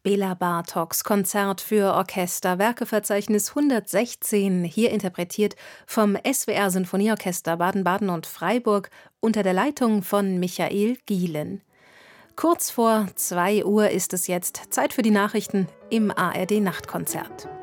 Bela Bartoks Konzert für Orchester, Werkeverzeichnis 116, hier interpretiert vom SWR Sinfonieorchester Baden-Baden und Freiburg unter der Leitung von Michael Gielen. Kurz vor 2 Uhr ist es jetzt Zeit für die Nachrichten im ARD Nachtkonzert.